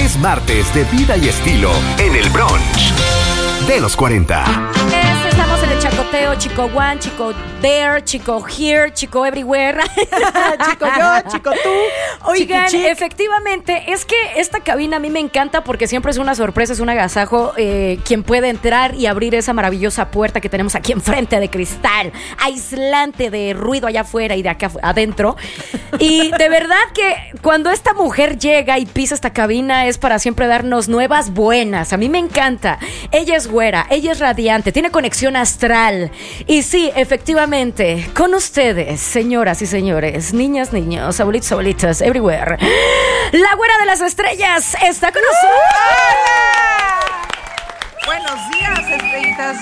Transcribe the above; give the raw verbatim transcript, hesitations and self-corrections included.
Es martes de vida y estilo en el brunch de los cuarenta. Es, estamos en el chacoteo, chico one, chico there, chico here, chico everywhere. Chico yo, chico tú. Oigan, chiqui, chic. efectivamente, es que esta cabina a mí me encanta porque siempre es una sorpresa, es un agasajo. Eh, quien puede entrar y abrir esa maravillosa puerta que tenemos aquí enfrente de cristal, aislante de ruido allá afuera y de acá adentro. Y de verdad que cuando esta mujer llega y pisa esta cabina es para siempre darnos nuevas buenas. A mí me encanta. Ella es güera, ella es radiante, tiene conexión astral. Y sí, efectivamente, con ustedes, señoras y señores, niñas, niños, abuelitos, abuelitas, everywhere, la güera de las estrellas está con nosotros. Buenos días, estrellitas.